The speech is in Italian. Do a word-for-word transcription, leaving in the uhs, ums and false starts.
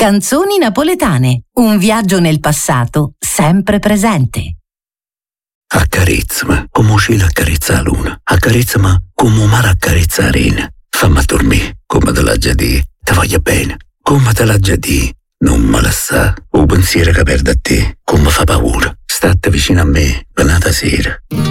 Canzoni napoletane, un viaggio nel passato sempre presente. Accarezzami come il cielo accarezza la luna, accarezzami come il mare accarezza la arena. Fammi dormire come te l'ha già di, ti voglio bene, come te l'ha già di. Non me la sa, o pensiero che perde a te, come fa paura. State vicino a me, venata sera.